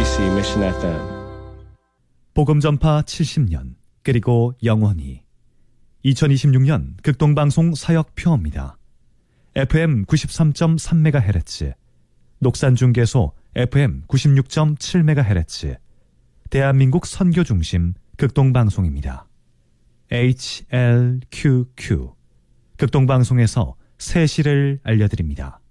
KBC Mission FM. 복음 전파 70년 그리고 영원히 2026년 극동방송 사역표입니다. FM 93.3MHz, 녹산중계소 FM 96.7MHz, 대한민국 선교중심 극동방송입니다. HLQQ 극동방송에서 새 시를 알려드립니다.